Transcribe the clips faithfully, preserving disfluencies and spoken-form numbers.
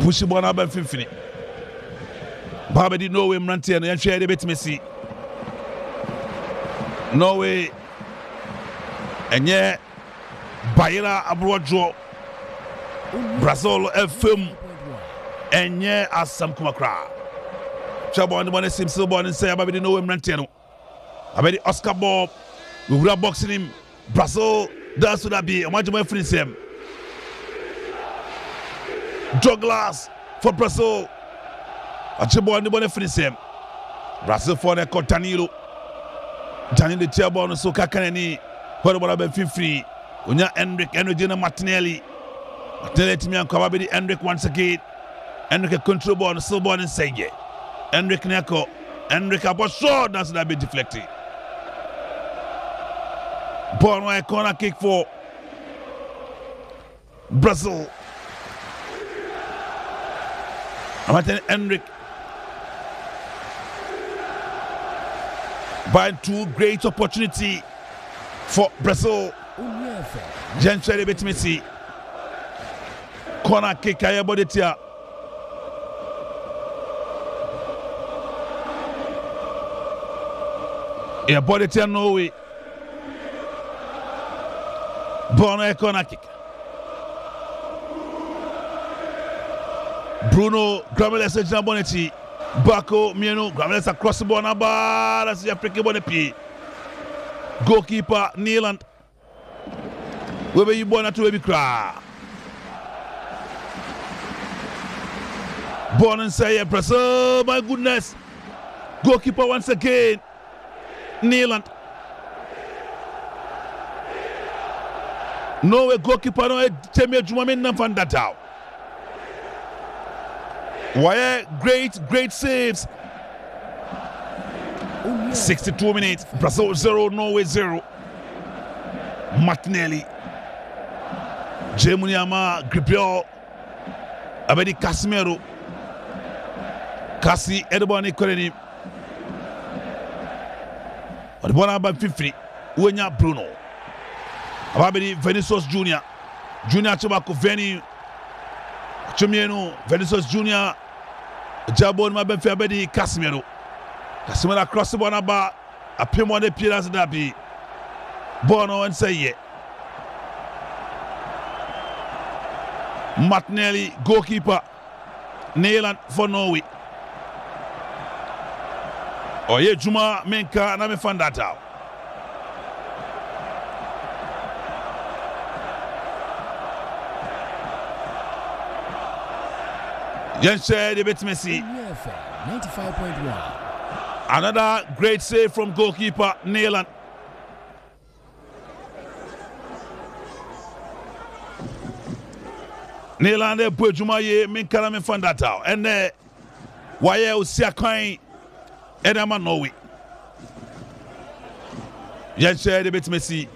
push ball na ba fifini Baba di Norway mrantie no yɛhwɛ de betime si Norway enye Bayera abrojo Brazil F M enye asam kumakra Chabo ni bone sim so bone say Baba di Norway mrantie no Abedi Oscar Bob we wura boxing him Brazil that's what that be imagine free sem Douglas for Brazil Achebo ni bone free sem Brazil for the Danilo Danilo the Tiabo no so kakanani for the be free Unya Hendrick Energy na Martinelli Martinelli timi an kwa Abedi Hendrick once again Hendrick control ball no so ball nsege Hendrick neko Hendrick about shot that's that be deflected Ball no corner kick for Brazil Martin Hendrick by two great opportunity for Brazil. Gentry Betmisi corner kick Ayaboditia. Yeah, Boditia Norway. Bono corner kick. Bruno Grameles Ejina Boneti Bako Mienu Grameles across the ball na ba that's the African Bonepi goalkeeper Neeland webe you born to baby cry born and say Brazil my goodness goalkeeper once again Neeland no way goalkeeper no Temi Jumamin na fan that out Why great, great saves. sixty-two minutes. Brazil zero, Norway zero. Martinelli. Jemuniama, Gripio. Abedi Casimiro. Cassi, Edboni Koreni. Odibona by fifty. Uenya Bruno. Abedi Vinicius Junior. Junior Chobako Veni. Chumienu, Vinicius Junior. Jabon Mabenfe Abedi Casimiro. Casimiro across the bonaba. A pim on the pillars that be. Bono and say ye. Martinelli, goalkeeper. Neeland for Norway. Oh yeah, Juma Menka na me fan that out. Yenche de Betmesi. ninety-five point one. Another great save from goalkeeper Neeland. Neeland e po Juma ye Menka me fan that out. And uh, why you see a coin Edema Norway. Yenche de Betmesi.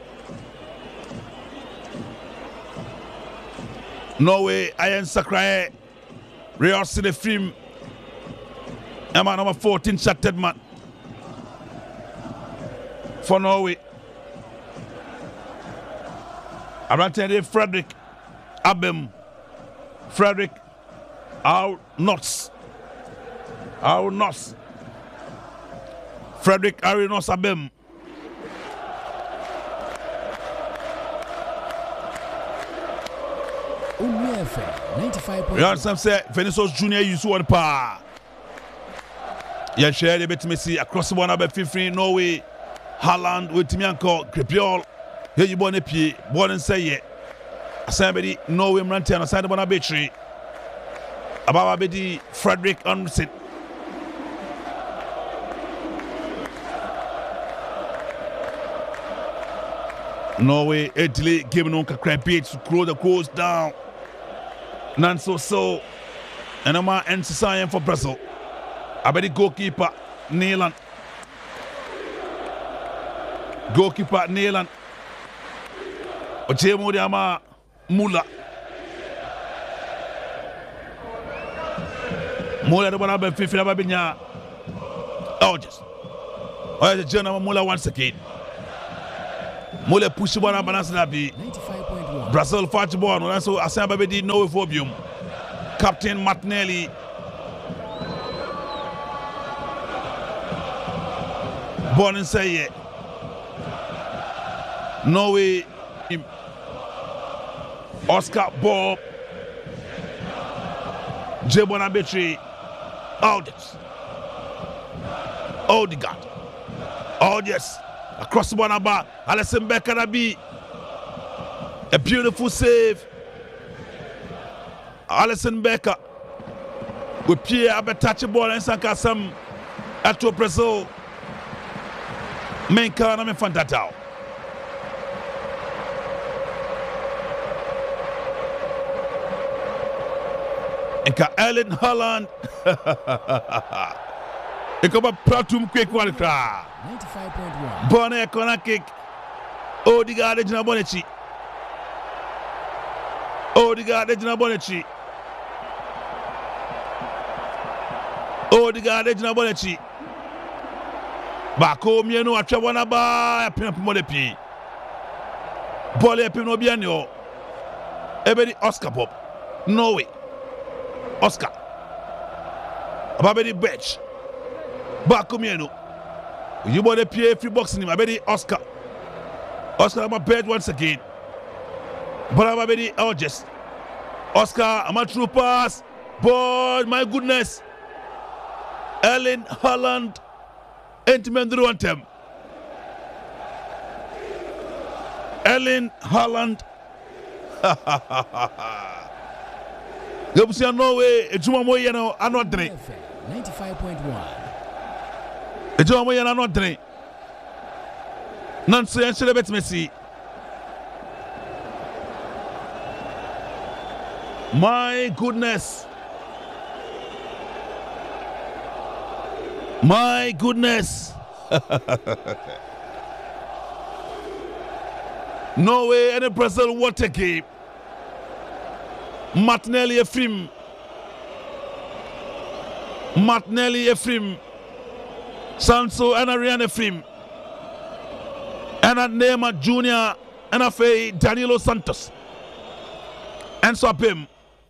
Norway Ayen Sakrae. Real City film. Emma number fourteen shattered man. For Norway. Abrante Frederick Abem. Frederick Our Knots. Our Knots. Frederick Arinos Abem. ninety-five point one. You understand, say Vinicius Junior use one power. Yeah, share the bit me see across the one about fifteen Norway, Haaland with Timianko, Gripiol. Here you born a pie, born and say ye. Somebody Norway Mrantian, a side of one battery. About Abedi Frederick Anderson. Norway, Italy, giving on Crampage to close the course down. None so so. And I'm going to for Brazil. I bet the goalkeeper, Neeland. Goalkeeper, Neeland. Ochemo de ama Mula. Mula de bona be fifi na babinya. Oh just. Oh the journal Mula once again. Mula push bona balance na bi. ninety-five point one. Brazil fight ball no so asan baby di no phobium. Captain Martinelli. Born in Saye. Norway. Oscar Bob. Jebona Betri. Aldis. Odegaard. Aldis. Across the Bonaba. Alisson Becker Nabi. A beautiful save. Alisson Becker. With Pierre Abetachi ball and Sankasam. Ato Brazil. Menka na me fantatao. Enka Erling Haaland. Enka ba pratum quick one kra. ninety-five point one. Bonne corner kick. Odegaard ejina Bonechi. Odegaard ejina Bonechi. Odegaard ejina Bonechi. Bako mienu atwa wana ba apina pimo de pi. Ball e pimo biani o. Ebedi Oscar Bob. No way. Oscar. Ababedi Betch. Bako mienu. You bought a P A free boxing him. Abedi Oscar. Oscar I'm a bad once again. But I'm Abedi Alges. Oscar I'm a true pass. But my goodness. Erling Haaland. Entimendru antem. Erling Haaland. Yobusia Norway. Ejuma moye na anodre. ninety-five point one. Ejuma moye na anodre. Nanso yenshire bet Messi. My goodness. My goodness. Norway and Brazil water game. Martinelli Ephraim. Martinelli Ephraim. Sanso and Ariane Ephraim. And Neymar Junior and Afe Danilo Santos. And swap him.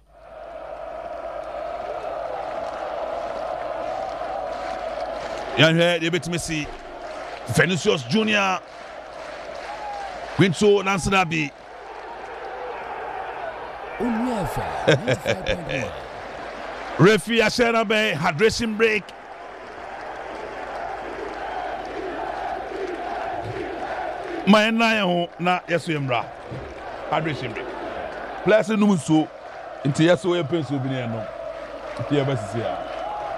Yan here, they bet me see Vinicius Junior Quinto Nansanabi. ninety-five point one. Referee Ashena Bay, hydration break. My nine na yes we mbra. Hydration break. Players no so into yes we pencil bi no. Tie ba sisi ya.